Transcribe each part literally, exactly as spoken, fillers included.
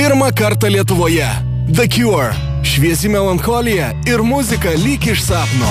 Pirmą kartą Lietuvoje. The Cure. Šviesi melancholija ir muzika lyg iš sapno.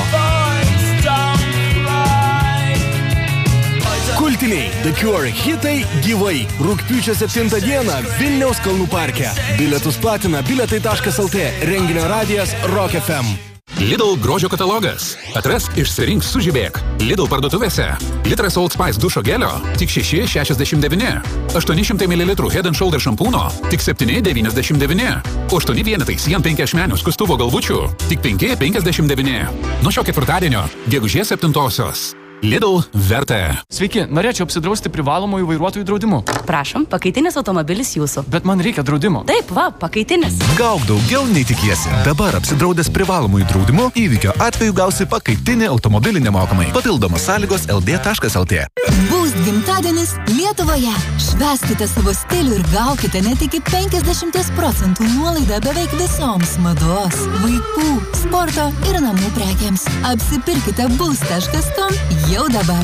Kultiniai The Cure hitai gyvai. Rugpjūčio septintą dieną Vilniaus Kalnų parke. Bilietus platina biletai taškas el tė. Renginio radijas Rock F M. Lidl grožio katalogas. Atrask, išsirink, sužibėk. Lidl parduotuvėse. Litras Old Spice dušo gelio tik šeši šešiasdešimt devyni. aštuoni šimtai mililitrų Head and Shoulder šampūno tik septyni devyniasdešimt devyni. aštuoni vienetai Sien penkiašmenių skustuvo galvučių tik penki penkiasdešimt devyni. Nuo šio ketvirtadienio, gegužės septintosios. Lidl verta. Sveiki, norėčiau apsidrausti privalomųjų vairuotojų draudimu. Prašom, pakaitinis automobilis jūsų. Bet man reikia draudimo. Taip, va, pakaitinis. Gauk daugiau nei tikiesi. Dabar apsidraudęs privalomųjų draudimu, įvykio atveju gausi pakaitinį automobilį nemokamai. Papildomos sąlygos el dė taškas el tė. Bus gimtadienis Lietuvoje. Švęskite savo stilių ir gaukite net iki penkiasdešimt procentų nuolaidą beveik visoms mados, vaikų, sporto ir namų prekėms. Apsipirkite bus taškas com jau dabar.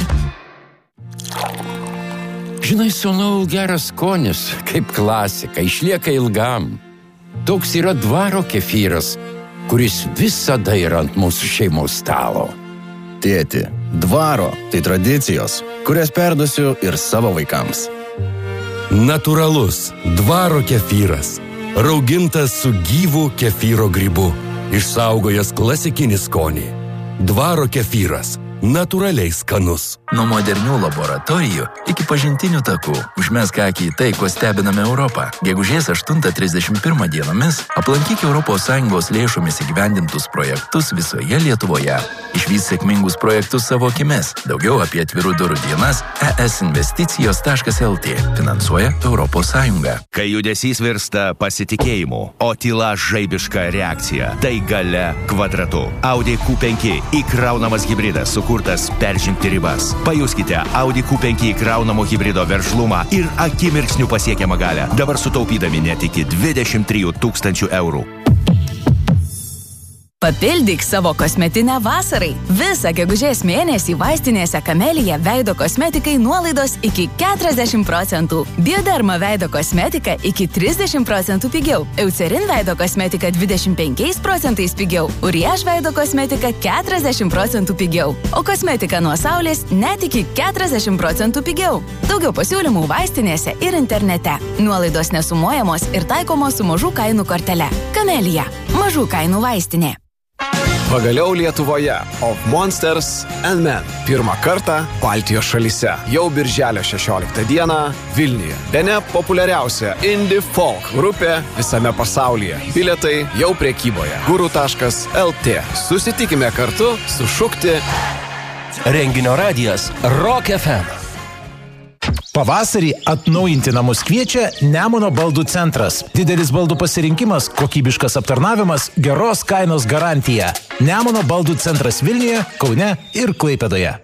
Žinai, sūnau, geras skonis, kaip klasika, išlieka ilgam. Toks yra dvaro kefyras, kuris visada yra ant mūsų šeimos stalo. Tėti, dvaro tai tradicijos, kurias perduosiu ir savo vaikams. Natūralus dvaro kefyras, raugintas su gyvu kefyro grybu, išsaugojęs klasikinį skonį. Dvaro kefyras. Natūraliai skanus. Nuo modernių laboratorijų iki pažintinių takų. Užmesk akį į tai, ko stebiname Europą. Gegužės aštuntą trisdešimt pirmą dienomis aplankyk Europos Sąjungos lėšomis įgyvendintus projektus visoje Lietuvoje. Išvys sėkmingus projektus savo akimis. Daugiau apie atvirų durų dienas e es investicijos taškas el tė. Finansuoja Europos Sąjunga. Kai judesys virsta pasitikėjimu, o tyla žaibiška reakcija, tai galia kvadratu. Audi Q penki įkraunamas hibridas sukurtas peržengti ribas. Pajuskite Audi Q penki įkraunamo hibrido veržlumą ir akimirksnių pasiekiamą galią. Dabar sutaupydami net iki dvidešimt trijų tūkstančių eurų. Papildyk savo kosmetinę vasarai. Visą gegužės mėnesį vaistinėse Kamelija veido kosmetikai nuolaidos iki keturiasdešimt procentų. Bioderma veido kosmetika iki trisdešimt procentų pigiau. Eucerin veido kosmetika dvidešimt penkiais procentais pigiau. Uriaž veido kosmetika keturiasdešimt procentų pigiau. O kosmetika nuo saulės net iki keturiasdešimt procentų pigiau. Daugiau pasiūlymų vaistinėse ir internete. Nuolaidos nesumuojamos ir taikomos su mažų kainų kortele. Kamelija. Mažų kainų vaistinė. Pagaliau Lietuvoje Of Monsters and Men. Pirmą kartą Baltijos šalyse. Jau birželio šešioliktą dieną Vilniuje. Bene populiariausia indie folk grupė visame pasaulyje. Bilietai jau prekyboje. guru taškas el tė. Susitikime kartu sušukti. Renginio radijas Rock F M. Pavasarį atnaujinti namus kviečia Nemuno baldų centras. Didelis baldų pasirinkimas, kokybiškas aptarnavimas, geros kainos garantija. Nemuno baldų centras Vilniuje, Kaune ir Klaipėdoje.